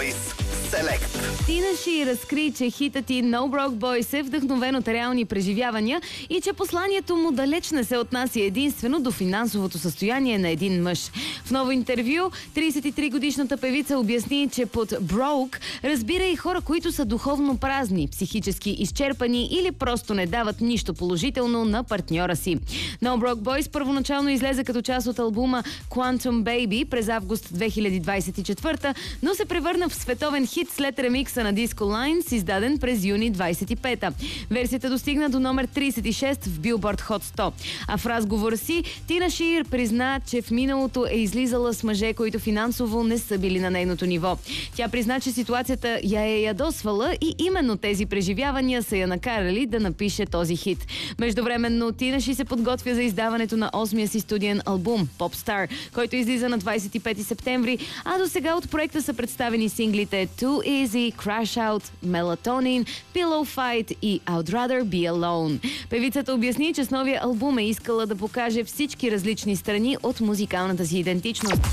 Boys Select. Тина Ши разкри, че хитът и No Broke Boys е вдъхновен от реални преживявания и че посланието му далеч не се отнася единствено до финансовото състояние на един мъж. В ново интервю 33-годишната певица обясни, че под broke разбира и хора, които са духовно празни, психически изчерпани или просто не дават нищо положително на партньора си. No Broke Boys първоначално излезе като част от албума Quantum Baby през август 2024, но се превърна в световен хит след ремикса на Disco Lines, издаден през юни 25-та. Версията достигна до номер 36 в Billboard Hot 100. А в разговора си Тина Ши призна, че в миналото е излизала с мъже, които финансово не са били на нейното ниво. Тя призна, че ситуацията я е ядосвала и именно тези преживявания са я накарали да напише този хит. Междувременно Тина Ши се подготвя за издаването на 8-я си студиен албум Popstar, който излиза на 25 септември, а до сега от проекта са представени синглите Too Easy, Crash Out, Melatonin, Pillow Fight и I'd Rather Be Alone. Певицата обясни, че с новия албум е искала да покаже всички различни страни от музикалната си идентичност.